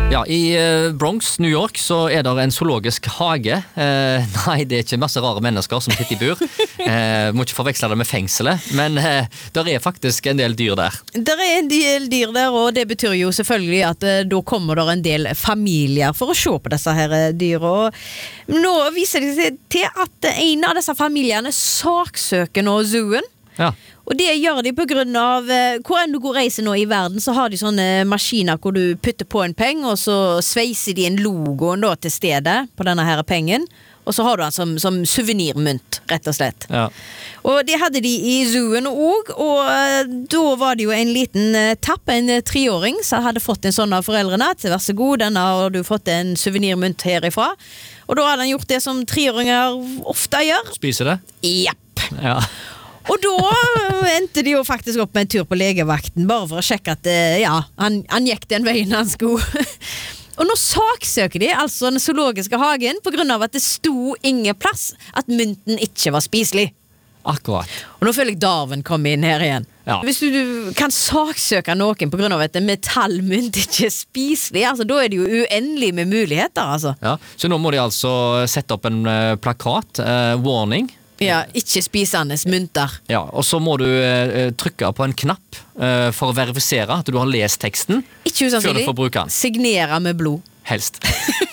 Ja, i Bronx, New York, så det en zoologisk hage. Nei, det ikke masse rare mennesker som sitter i bur. Må ikke forveksle det med fengselet, men der faktisk en del dyr der. Der en del dyr der, og det betyr jo selvfølgelig at da kommer der en del familier for å se på disse her dyr. Og nå viser det seg til at en av disse familiene saksøker nå zooen. Ja. Og det gjør de på grunn av hvor enn du går reiser nå i verden, så har de sånne maskiner hvor du putter på en peng, og så sveiser de en logoen da til stedet på denne her pengen, og så har du den som souvenirmynt, rett og slett. Ja. Og det hadde de i zooen også, og da var det jo en liten tapp, en 3-åring som hadde fått en sånn av foreldrene, til vær så god, denne har du fått en souvenirmynt herifra. Og da hadde han gjort det som 3-åringer ofte gjør. Spiser det? Japp. Ja. Og da endte de jo faktisk opp med en tur på legevakten, bare for å sjekke at han gikk den veien han skulle. Og nå saksøker de altså den zoologiske hagen på grunn av at det sto ingen plass at mynten ikke var spiselig. Akkurat. Og nå føler jeg Darwin komme inn her igjen. Ja. Hvis du kan saksøke noen på grunn av at en metallmynt ikke er spiselig, altså, da det jo uendelig med muligheter, altså. Ja, så nå må de altså sette opp en plakat, warning. Ja, ikke spisende mynter. Ja, og så må du trykke på en knapp for å verifisere at du har lest teksten Ikke usannsynlig. før du får bruke den. Signere med blod. Helst.